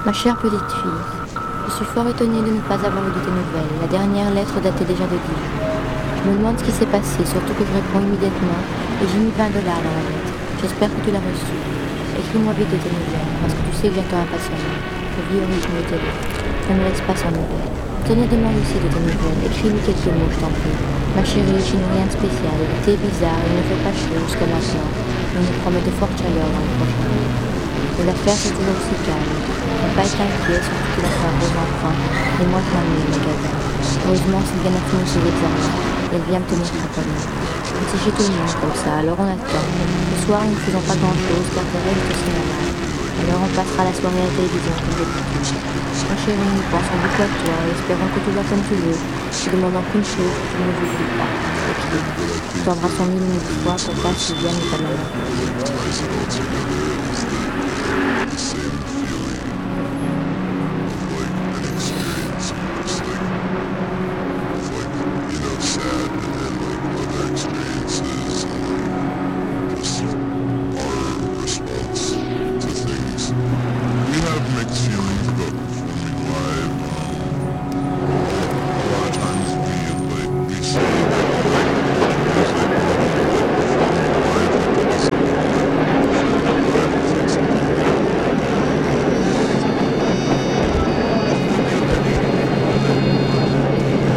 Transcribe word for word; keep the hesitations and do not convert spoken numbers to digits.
Ma chère petite fille, je suis fort étonnée de ne pas avoir eu de tes nouvelles. La dernière lettre datait déjà de Dijon. Je me demande ce qui s'est passé, surtout que je réponds immédiatement et j'ai mis vingt dollars dans la lettre. J'espère que tu l'as reçue. Écris-moi vite de tes nouvelles, parce que tu sais que j'attends impatiemment. Je vis au rythme de tes lettres. Ne me laisse pas sans nouvelles. Tenez, demande aussi de tes nouvelles. Écris-lui quelques mots, je t'en prie. Ma chérie, je n'ai rien de spécial. L'été est bizarre, il ne fait pas chaud jusqu'à maintenant. On nous promet de fortes chaleurs dans les prochains jours. Mais l'affaire s'est toujours aussi calme. Mon père est inquiet, surtout qu'il a fait un gros emprunt, et moi je m'ennuie au magasin. Heureusement, Sylviane a fini ses examens, et elle vient me tenir compagnie. On s'est chez tout le monde comme ça, alors on attend. Ce soir, nous ne faisons pas grand-chose, car Thérèse est aussi malade. Alors on passera la soirée à la télévision comme d'habitude. Ma chérie, nous pensons beaucoup à toi, et espérons que tout va comme tu veux. Te demandant qu'une chose, que tu ne nous oublies pas. Ok. Nous t'embrassons mille et mille fois pour ta Sylviane et ta maman.